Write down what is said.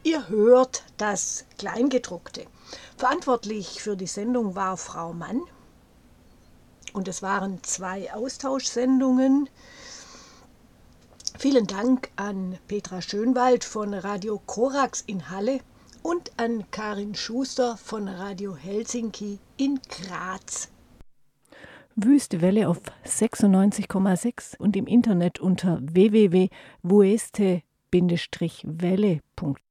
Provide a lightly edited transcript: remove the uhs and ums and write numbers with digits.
Ihr hört das Kleingedruckte. Verantwortlich für die Sendung war Frau Mann und es waren 2 Austauschsendungen. Vielen Dank an Petra Schönwald von Radio Korax in Halle und an Karin Schuster von Radio Helsinki in Graz. Wüste Welle auf 96,6 und im Internet unter www.wueste-welle.at.